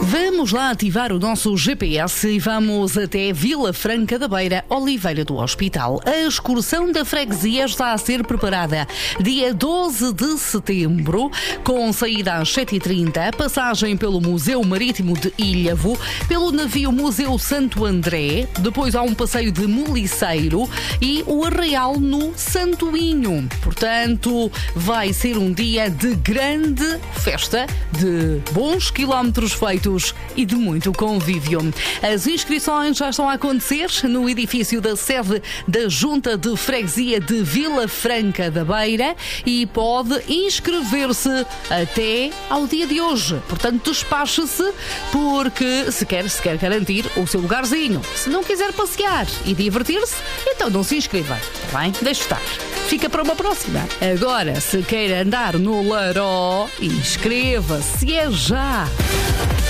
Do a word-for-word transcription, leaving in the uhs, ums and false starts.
Vamos lá ativar o nosso G P S e vamos até Vila Franca da Beira, Oliveira do Hospital. A excursão da freguesia está a ser preparada dia doze de setembro, com saída às sete e trinta, passagem pelo Museu Marítimo de Ilhavo, pelo navio Museu Santo André, depois há um passeio de Moliceiro e o Arraial no Santoinho. Portanto, vai ser um dia de grande festa, de bons quilómetros feitos e de muito convívio. As inscrições já estão a acontecer no edifício da sede da Junta de Freguesia de Vila Franca da Beira e pode inscrever-se até ao dia de hoje. Portanto, despache-se porque se quer, se quer garantir o seu lugarzinho. Se não quiser passear e divertir-se, então não se inscreva, está bem? Deixe estar. Fica para uma próxima. Agora, se quer andar no Laró, inscreva-se, é já!